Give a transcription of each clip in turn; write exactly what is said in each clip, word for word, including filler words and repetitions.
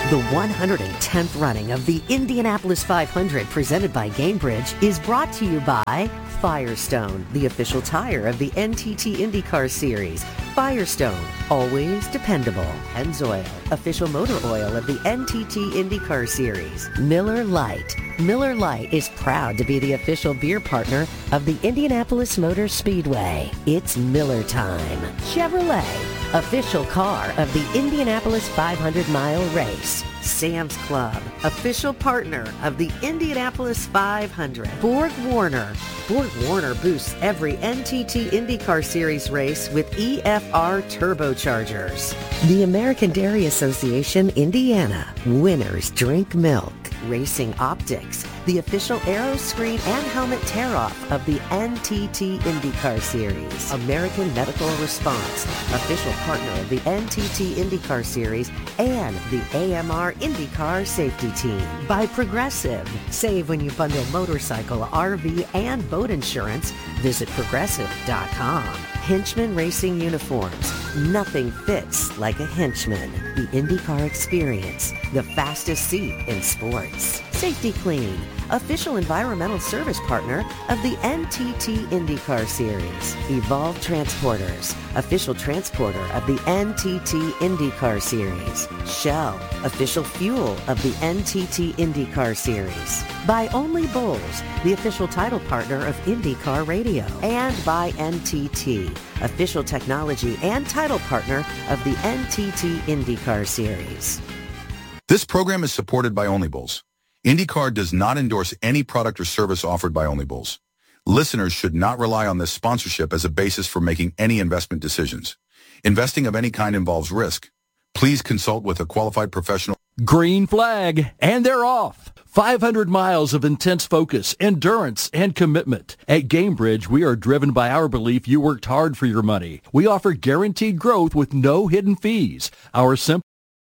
The one hundred tenth running of the Indianapolis five hundred presented by Gamebridge is brought to you by Firestone, the official tire of the N T T IndyCar Series. Firestone, always dependable. Pennzoil, official motor oil of the N T T IndyCar Series. Miller Lite. Miller Lite is proud to be the official beer partner of the Indianapolis Motor Speedway. It's Miller time. Chevrolet, official car of the Indianapolis five hundred mile race. Sam's Club, official partner of the Indianapolis five hundred. Borg Warner. Borg Warner boosts every N T T IndyCar Series race with E F R turbochargers. The American Dairy Association, Indiana. Winners drink milk. Racing Optics, the official aero screen and helmet tear-off of the N T T IndyCar Series. American Medical Response, official partner of the N T T IndyCar Series and the A M R IndyCar Safety Team. By Progressive, save when you bundle motorcycle, R V, and boat insurance. Visit progressive dot com. Hinchman Racing Uniforms. Nothing fits like a Hinchman. The IndyCar Experience, the fastest seat in sports. Safety Clean, official environmental service partner of the N T T IndyCar Series. Evolve Transporters, official transporter of the N T T IndyCar Series. Shell, official fuel of the N T T IndyCar Series. By Only Bulls, the official title partner of IndyCar Radio. And by N T T, official technology and title partner of the N T T IndyCar Series. This program is supported by Only Bulls. IndyCar does not endorse any product or service offered by Only Bulls. Listeners should not rely on this sponsorship as a basis for making any investment decisions. Investing of any kind involves risk. Please consult with a qualified professional. Green flag, and they're off. five hundred miles of intense focus, endurance, and commitment. At Gamebridge, we are driven by our belief you worked hard for your money. We offer guaranteed growth with no hidden fees. Our simple,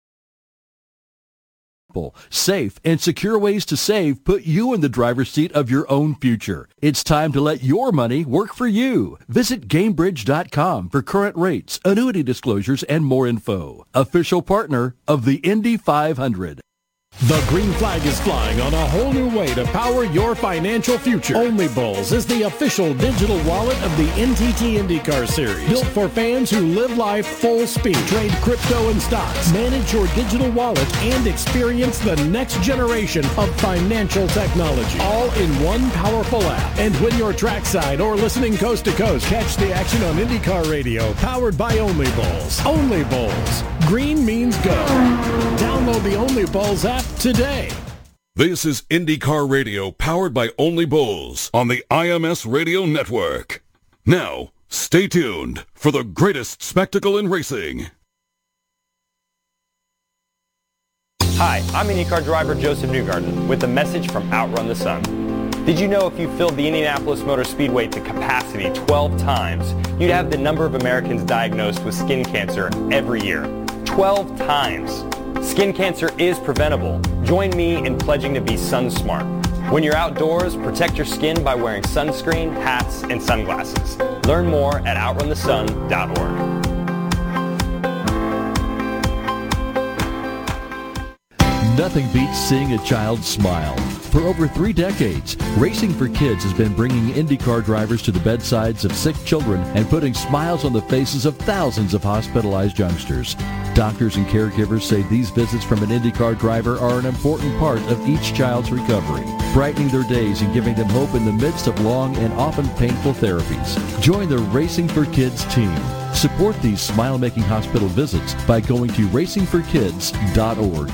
safe, and secure ways to save put you in the driver's seat of your own future. It's time to let your money work for you. Visit Gamebridge dot com for current rates, annuity disclosures, and more info. Official partner of the Indy five hundred. The green flag is flying on a whole new way to power your financial future. Only Bulls is the official digital wallet of the N T T IndyCar Series. Built for fans who live life full speed. Trade crypto and stocks. Manage your digital wallet and experience the next generation of financial technology. All in one powerful app. And when you're trackside or listening coast to coast, catch the action on IndyCar Radio, powered by Only Bulls. Only Bulls. Green means go. Download the Only Bulls app today. This is IndyCar Radio, powered by Only Bulls on the I M S Radio Network. Now, stay tuned for the greatest spectacle in racing. Hi, I'm IndyCar driver Joseph Newgarden with a message from Outrun the Sun. Did you know if you filled the Indianapolis Motor Speedway to capacity twelve times, you'd have the number of Americans diagnosed with skin cancer every year? twelve times. Skin cancer is preventable. Join me in pledging to be sun smart. When you're outdoors, protect your skin by wearing sunscreen, hats, and sunglasses. Learn more at outrun the sun dot org. Nothing beats seeing a child smile. For over three decades, Racing for Kids has been bringing IndyCar drivers to the bedsides of sick children and putting smiles on the faces of thousands of hospitalized youngsters. Doctors and caregivers say these visits from an IndyCar driver are an important part of each child's recovery, brightening their days and giving them hope in the midst of long and often painful therapies. Join the Racing for Kids team. Support these smile-making hospital visits by going to racing for kids dot org.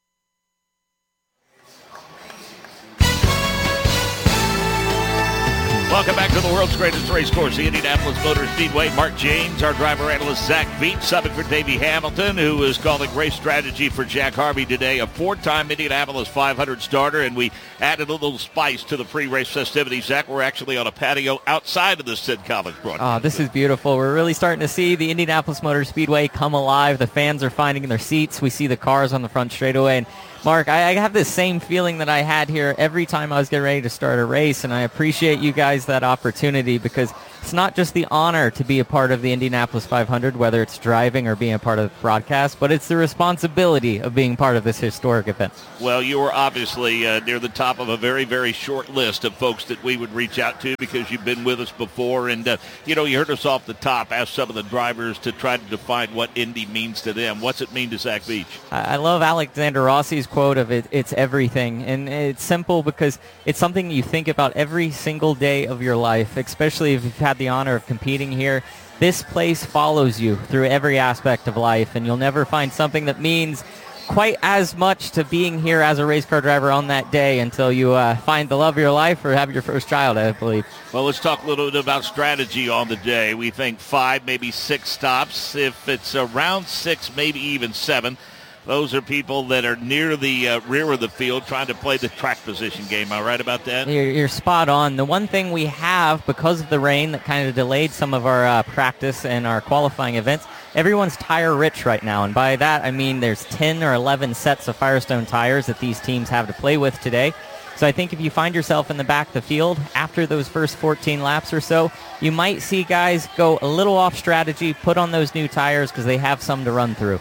Welcome back to the world's greatest race course, the Indianapolis Motor Speedway. Mark James, our driver analyst, Zach Veach, subbing for Davey Hamilton, who is calling race strategy for Jack Harvey today, a four-time Indianapolis five hundred starter, and we added a little spice to the pre-race festivities. Zach, we're actually on a patio outside of the Sid Collins broadcast. Oh, this is beautiful. We're really starting to see the Indianapolis Motor Speedway come alive. The fans are finding their seats. We see the cars on the front straightaway, and Mark, I, I have this same feeling that I had here every time I was getting ready to start a race, and I appreciate you guys that opportunity because it's not just the honor to be a part of the Indianapolis five hundred, whether it's driving or being a part of the broadcast, but it's the responsibility of being part of this historic event. Well, you were obviously uh, near the top of a very, very short list of folks that we would reach out to because you've been with us before. And, uh, you know, you heard us off the top, ask some of the drivers to try to define what Indy means to them. What's it mean to Zach Veach? I love Alexander Rossi's quote of it, it's everything. And it's simple because it's something you think about every single day of your life, especially if you've had the honor of competing here. This place follows you through every aspect of life, and you'll never find something that means quite as much to being here as a race car driver on that day until you uh, find the love of your life or have your first child, I believe. Well, let's talk a little bit about strategy on the day. We think five, maybe six stops. If it's around six, maybe even seven. Those are people that are near the uh, rear of the field trying to play the track position game. Am I right about that? You're, you're spot on. The one thing we have, because of the rain that kind of delayed some of our uh, practice and our qualifying events, everyone's tire rich right now. And by that, I mean there's ten or eleven sets of Firestone tires that these teams have to play with today. So I think if you find yourself in the back of the field after those first fourteen laps or so, you might see guys go a little off strategy, put on those new tires because they have some to run through.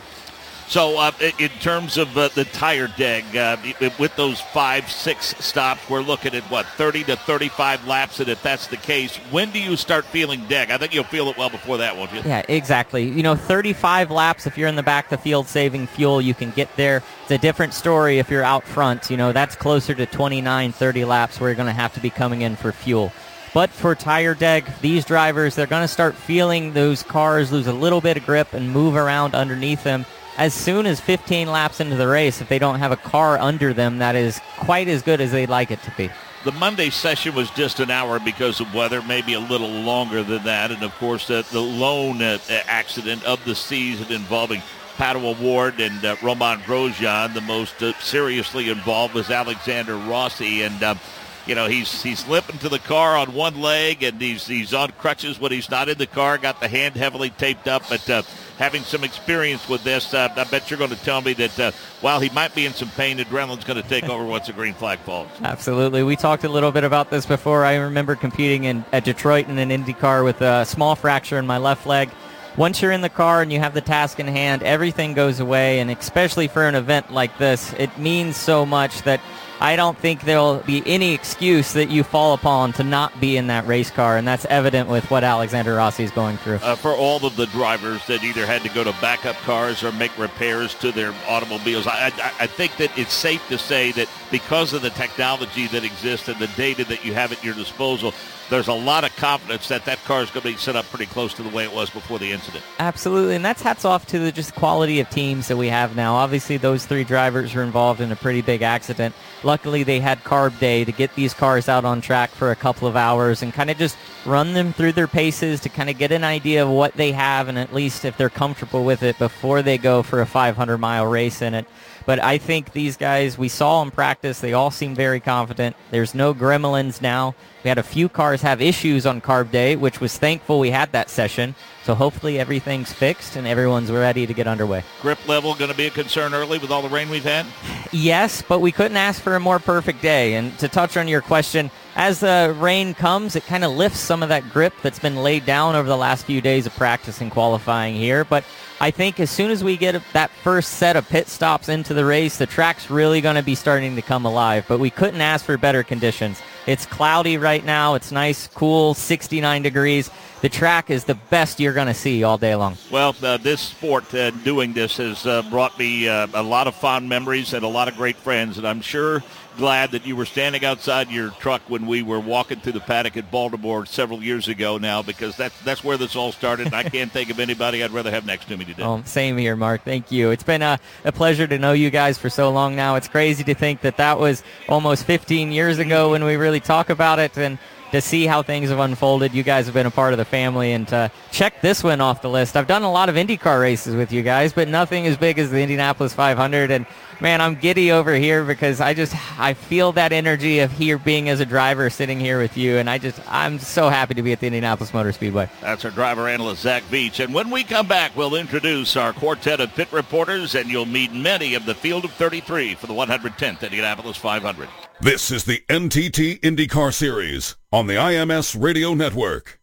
So uh, in terms of uh, the tire deg, uh, with those five, six stops, we're looking at, what, thirty to thirty-five laps, and if that's the case, when do you start feeling deg? I think you'll feel it well before that, won't you? Yeah, exactly. You know, thirty-five laps, if you're in the back of the field saving fuel, you can get there. It's a different story if you're out front. You know, that's closer to twenty-nine, thirty laps where you're going to have to be coming in for fuel. But for tire deg, these drivers, they're going to start feeling those cars lose a little bit of grip and move around underneath them as soon as fifteen laps into the race if they don't have a car under them that is quite as good as they'd like it to be. The Monday session was just an hour because of weather, maybe a little longer than that. And, of course, uh, the lone uh, accident of the season involving Pato O'Ward and uh, Romain Grosjean, the most uh, seriously involved was Alexander Rossi. And, uh, you know, he's he's limping to the car on one leg, and he's he's on crutches when he's not in the car, got the hand heavily taped up. But uh, having some experience with this, uh, I bet you're going to tell me that uh, while he might be in some pain, adrenaline's going to take over once the green flag falls. Absolutely. We talked a little bit about this before. I remember competing in at Detroit in an Indy car with a small fracture in my left leg. Once you're in the car and you have the task in hand, everything goes away, and especially for an event like this, it means so much that I don't think there'll be any excuse that you fall upon to not be in that race car, and that's evident with what Alexander Rossi is going through. Uh, for all of the drivers that either had to go to backup cars or make repairs to their automobiles, I, I, I think that it's safe to say that because of the technology that exists and the data that you have at your disposal, there's a lot of confidence that that car is going to be set up pretty close to the way it was before the incident. Absolutely, and that's hats off to the just quality of teams that we have now. Obviously, those three drivers were involved in a pretty big accident. Luckily, they had carb day to get these cars out on track for a couple of hours and kind of just run them through their paces to kind of get an idea of what they have and at least if they're comfortable with it before they go for a five hundred mile race in it. But I think these guys, we saw them practice. They all seem very confident. There's no gremlins now. We had a few cars have issues on carb day, which was thankful we had that session. So hopefully everything's fixed and everyone's ready to get underway. Grip level going to be a concern early with all the rain we've had? Yes, but we couldn't ask for a more perfect day. And to touch on your question, as the rain comes, it kind of lifts some of that grip that's been laid down over the last few days of practice and qualifying here. But I think as soon as we get that first set of pit stops into the race, the track's really going to be starting to come alive. But we couldn't ask for better conditions. It's cloudy right now. It's nice, cool, sixty-nine degrees. The track is the best you're going to see all day long. Well, uh, this sport, uh, doing this, has uh, brought me uh, a lot of fond memories and a lot of great friends, and I'm sure glad that you were standing outside your truck when we were walking through the paddock at Baltimore several years ago now, because that's, that's where this all started, and I can't think of anybody I'd rather have next to me today. Oh, same here, Mark. Thank you. It's been a, a pleasure to know you guys for so long now. It's crazy to think that that was almost fifteen years ago when we really talk about it, and to see how things have unfolded. You guys have been a part of the family, and to check this one off the list. I've done a lot of IndyCar races with you guys, but nothing as big as the Indianapolis five hundred, and man, I'm giddy over here because I just, I feel that energy of here being as a driver sitting here with you, and I just, I'm so happy to be at the Indianapolis Motor Speedway. That's our driver analyst, Zach Veach, and when we come back, we'll introduce our quartet of pit reporters, and you'll meet many of the field of thirty-three for the one hundred tenth Indianapolis five hundred. This is the N T T IndyCar Series on the I M S Radio Network.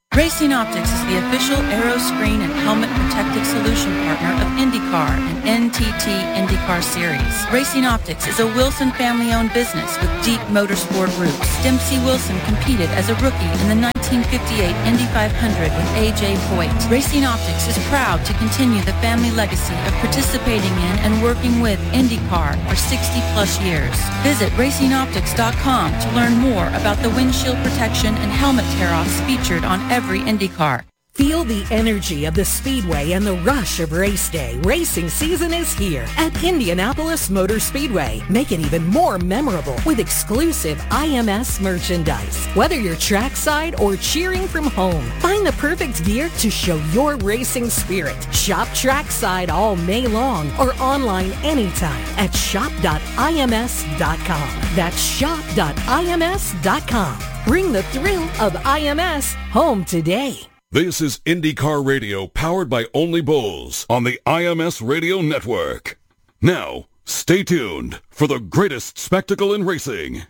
Racing Optics is the official aero screen and helmet protective solution partner of IndyCar and N T T IndyCar Series. Racing Optics is a Wilson family-owned business with deep motorsport roots. Dempsey Wilson competed as a rookie in the nineteen fifty-eight Indy five hundred with A J Foyt. Racing Optics is proud to continue the family legacy of participating in and working with IndyCar for sixty plus years. Visit racing optics dot com to learn more about the windshield protection and helmet tear-offs featured on every IndyCar. Feel the energy of the Speedway and the rush of race day. Racing season is here at Indianapolis Motor Speedway. Make it even more memorable with exclusive I M S merchandise. Whether you're trackside or cheering from home, find the perfect gear to show your racing spirit. Shop trackside all May long or online anytime at shop dot I M S dot com. That's shop dot I M S dot com. Bring the thrill of I M S home today. This is IndyCar Radio, powered by Only Bulls on the I M S Radio Network. Now, stay tuned for the greatest spectacle in racing.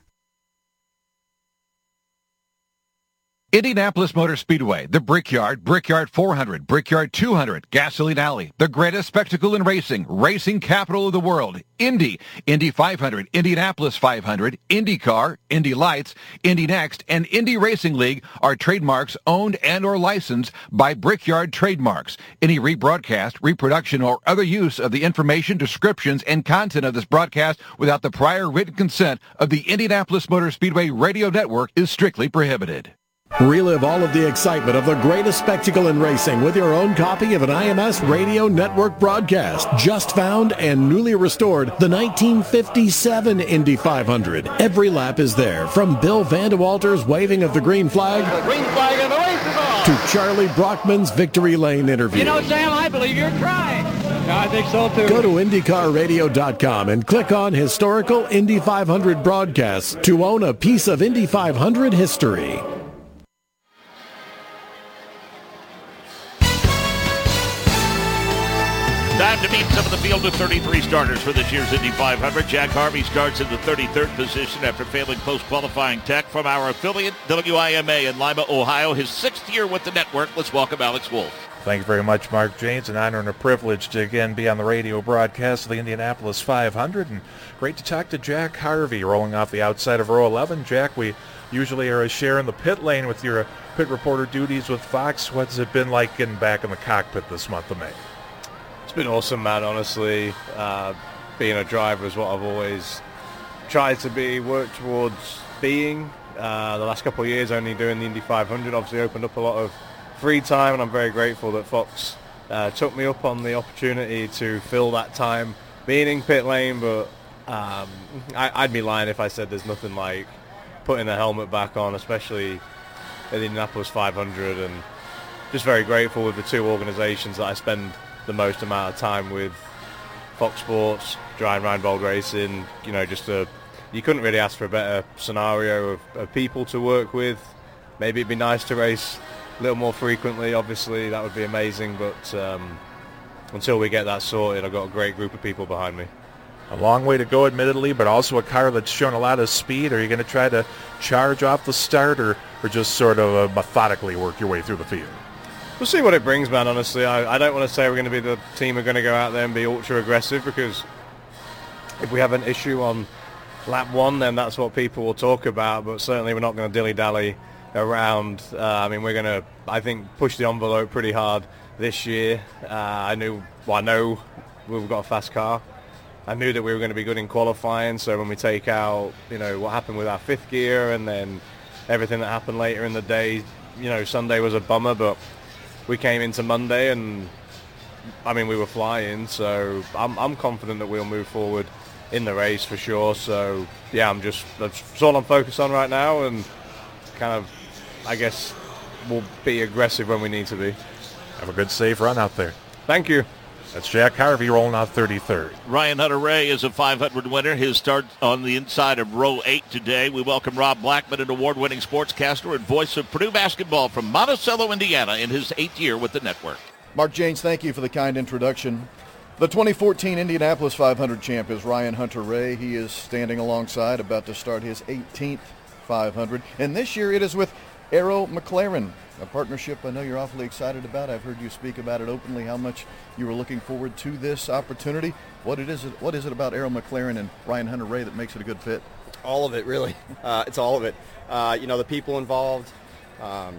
Indianapolis Motor Speedway, the Brickyard, Brickyard four hundred, Brickyard two hundred, Gasoline Alley, the greatest spectacle in racing, racing capital of the world, Indy, Indy five hundred, Indianapolis five hundred, IndyCar, Indy Lights, Indy Next, and Indy Racing League are trademarks owned and or licensed by Brickyard Trademarks. Any rebroadcast, reproduction, or other use of the information, descriptions, and content of this broadcast without the prior written consent of the Indianapolis Motor Speedway Radio Network is strictly prohibited. Relive all of the excitement of the greatest spectacle in racing with your own copy of an I M S Radio Network broadcast. Just found and newly restored, the nineteen fifty-seven Indy five hundred. Every lap is there, from Bill Vandewalter's waving of the green flag, the green flag and the race is on, to Charlie Brockman's victory lane interview. You know, Sam, I believe you're trying. I think so, too. Go to IndyCar Radio dot com and click on Historical Indy five hundred Broadcasts to own a piece of Indy five hundred history. Time to meet some of the field of thirty-three starters for this year's Indy five hundred. Jack Harvey starts in the thirty-third position after failing post-qualifying tech from our affiliate, W I M A in Lima, Ohio. His sixth year with the network. Let's welcome Alex Wolf. Thank you very much, Mark Janes. An honor and a privilege to again be on the radio broadcast of the Indianapolis five hundred. And great to talk to Jack Harvey rolling off the outside of row eleven. Jack, we usually are a share in the pit lane with your pit reporter duties with Fox. What's it been like getting back in the cockpit this month of May? It's been awesome, man, honestly. Uh, being a driver is what I've always tried to be, worked towards being. Uh, the last couple of years only doing the Indy five hundred obviously opened up a lot of free time, and I'm very grateful that Fox uh, took me up on the opportunity to fill that time being in pit lane, but um, I, I'd be lying if I said there's nothing like putting the helmet back on, especially at the Indianapolis five hundred, and just very grateful with the two organizations that I spend the most amount of time with, Fox Sports, Ryan Reinbold Racing. You know, just a, you couldn't really ask for a better scenario of, of people to work with. Maybe it'd be nice to race a little more frequently, obviously, that would be amazing, but um, until we get that sorted, I've got a great group of people behind me. A long way to go, admittedly, but also a car that's shown a lot of speed. Are you going to try to charge off the start, or, or just sort of uh, methodically work your way through the field? We'll see what it brings, man, honestly. I, I don't want to say we're going to be the team who are going to go out there and be ultra-aggressive, because if we have an issue on lap one, then that's what people will talk about, but certainly we're not going to dilly-dally around. Uh, I mean, we're going to, I think, push the envelope pretty hard this year. Uh, I knew, well, I know we've got a fast car. I knew that we were going to be good in qualifying, so when we take out, you know, what happened with our fifth gear and then everything that happened later in the day, you know, Sunday was a bummer, but we came into Monday and, I mean, we were flying, so I'm, I'm confident that we'll move forward in the race for sure. So, yeah, I'm just, that's all I'm focused on right now, and kind of, I guess, we'll be aggressive when we need to be. Have a good, safe run out there. Thank you. That's Jack Harvey rolling out thirty-third. Ryan Hunter-Reay is a five hundred winner. His start on the inside of row eight today. We welcome Rob Blackman, an award-winning sportscaster and voice of Purdue basketball from Monticello, Indiana, in his eighth year with the network. Mark Janes, thank you for the kind introduction. The twenty fourteen Indianapolis five hundred champ is Ryan Hunter-Reay. He is standing alongside, about to start his eighteenth five hundred. And this year it is with Arrow McLaren, a partnership I know you're awfully excited about. I've heard you speak about it openly, how much you were looking forward to this opportunity. What it is, what is it about Arrow McLaren and Ryan Hunter-Reay that makes it a good fit? All of it, really. Uh, it's all of it. Uh, you know, the people involved, um,